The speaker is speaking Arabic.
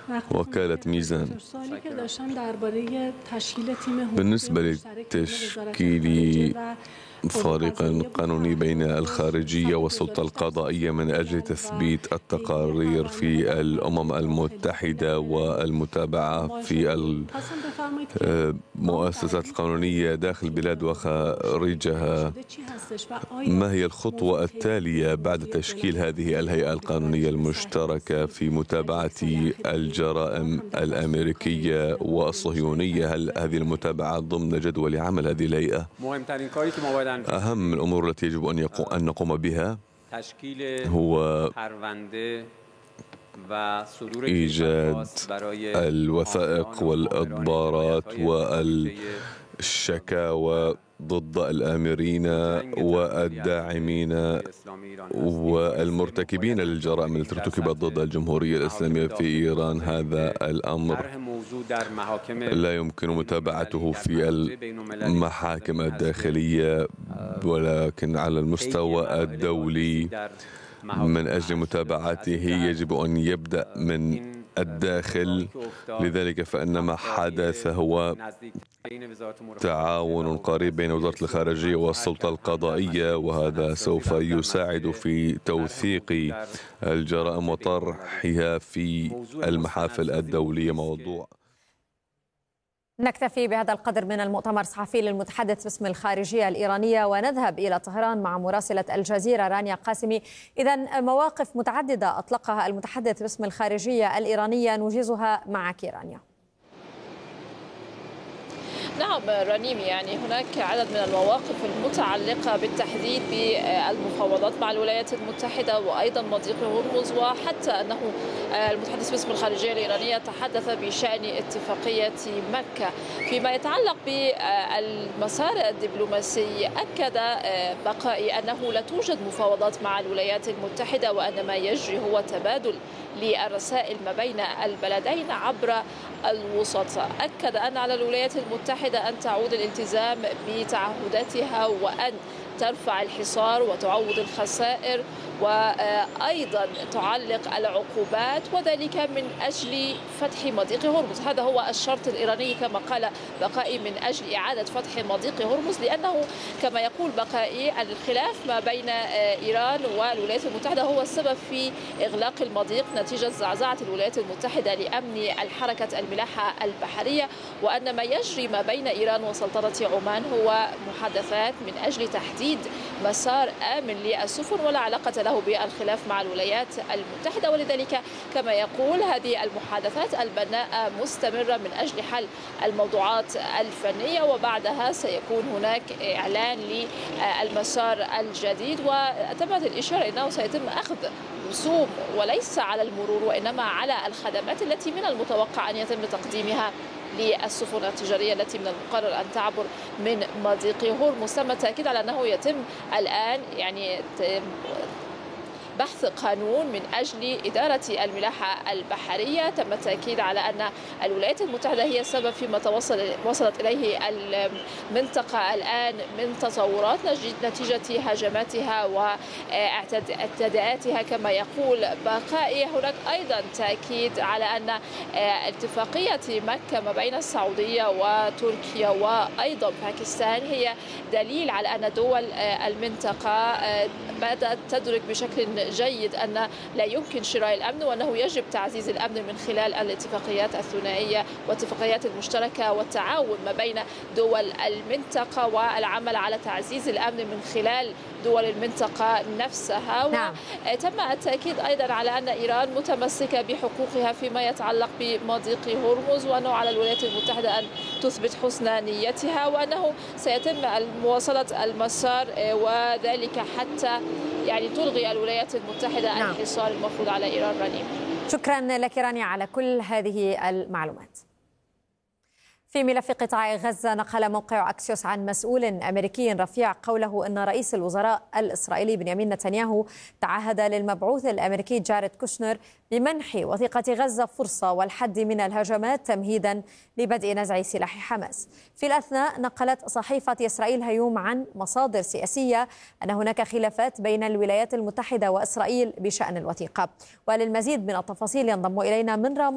وكالة ميزان. بالنسبة لتشكيل فريق قانوني بين الخارجية والسلطة القضائية من أجل تثبيت التقارير في الأمم المتحدة والمتابعة في المؤسسات القانونية داخل البلاد وخارجها، ما هي الخطوة التالية بعد تشكيل هذه الهيئة القانونية المشتركة في متابعة الجرائم الأمريكية والصهيونية؟ هل هذه المتابعة ضمن جدول عمل هذه الهيئة؟ أهم الأمور التي يجب أن نقوم بها هو إيجاد الوثائق والإضبارات والشكاوى ضد الآمرين والداعمين والمرتكبين للجرائم التي ارتكبت ضد الجمهورية الإسلامية في إيران. هذا الأمر لا يمكن متابعته في المحاكم الداخلية ولكن على المستوى الدولي. من أجل متابعته يجب أن يبدأ من الداخل، لذلك فإن ما حدث هو تعاون قريب بين وزارة الخارجية والسلطة القضائية، وهذا سوف يساعد في توثيق الجرائم وطرحها في المحافل الدولية. موضوع نكتفي بهذا القدر من المؤتمر الصحفي للمتحدث باسم الخارجية الإيرانية ونذهب إلى طهران مع مراسلة الجزيرة رانيا قاسمي. إذن مواقف متعددة أطلقها المتحدث باسم الخارجية الإيرانية نوجزها معك رانيا. نعم رنيم، يعني هناك عدد من المواقف المتعلقة بالتحديد بالمفاوضات مع الولايات المتحدة وأيضا مضيق هرمز، وحتى أنه المتحدث باسم الخارجية الإيرانية تحدث بشأن اتفاقية مكة. فيما يتعلق بالمسار الدبلوماسي أكد بقائي أنه لا توجد مفاوضات مع الولايات المتحدة وأن ما يجري هو تبادل للرسائل ما بين البلدين عبر الوسط. أكد أن على الولايات المتحدة أن تعود الالتزام بتعهداتها وأن ترفع الحصار وتعوض الخسائر وأيضا تعلق العقوبات، وذلك من أجل فتح مضيق هرمز. هذا هو الشرط الإيراني كما قال بقائي، من أجل إعادة فتح مضيق هرمز، لأنه كما يقول بقائي الخلاف ما بين إيران والولايات المتحدة هو السبب في إغلاق المضيق نتيجة زعزعة الولايات المتحدة لأمن الحركة الملاحة البحرية، وأن ما يجري ما بين إيران وسلطنة عمان هو محادثات من أجل تحديد مسار آمن للسفن ولا علاقة له بالخلاف مع الولايات المتحدة. ولذلك كما يقول هذه المحادثات البناءة مستمرة من أجل حل الموضوعات الفنية، وبعدها سيكون هناك إعلان للمسار الجديد. وتمت الإشارة أنه سيتم أخذ رسوم وليس على المرور وإنما على الخدمات التي من المتوقع أن يتم تقديمها للسفن التجارية التي من المقرر أن تعبر من مضيق هرمز. تم التأكيد على أنه يتم الآن بحث قانون من أجل إدارة الملاحة البحرية. تم التأكيد على أن الولايات المتحدة هي السبب فيما وصلت إليه المنطقة الآن من تطورات نتيجة هجماتها واعتداءاتها كما يقول بقائي. هناك أيضا تأكيد على أن اتفاقية مكة ما بين السعودية وتركيا وأيضا باكستان هي دليل على أن دول المنطقة بدأت تدرك بشكل جيد أن لا يمكن شراء الأمن، وأنه يجب تعزيز الأمن من خلال الاتفاقيات الثنائية والاتفاقيات المشتركة والتعاون ما بين دول المنطقة والعمل على تعزيز الأمن من خلال دول المنطقة نفسها. نعم. وتم التأكيد أيضا على أن إيران متمسكة بحقوقها فيما يتعلق بمضيق هرمز، وأنه على الولايات المتحدة أن تثبت حسن نيتها وأنه سيتم مواصلة المسار وذلك حتى تلغي الولايات المتحدة نعم. الحصار المفروض على إيران. رنيم، شكرا لك رانيا على كل هذه المعلومات. في ملف قطاع غزة، نقل موقع أكسيوس عن مسؤول أمريكي رفيع قوله أن رئيس الوزراء الإسرائيلي بنيامين نتنياهو تعهد للمبعوث الأمريكي جاريد كوشنر بمنح وثيقة غزة فرصة والحد من الهجمات تمهيدا لبدء نزع سلاح حماس. في الأثناء نقلت صحيفة إسرائيل هيوم عن مصادر سياسية أن هناك خلافات بين الولايات المتحدة وإسرائيل بشأن الوثيقة. وللمزيد من التفاصيل ينضم إلينا من رام